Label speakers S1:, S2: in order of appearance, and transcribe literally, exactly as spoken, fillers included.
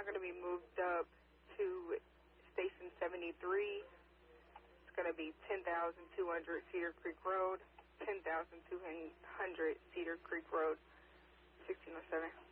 S1: now going to be moved up to Station seventy-three. It's going to be ten thousand two hundred Cedar Creek Road, ten thousand two hundred Cedar Creek Road, sixteen oh seven.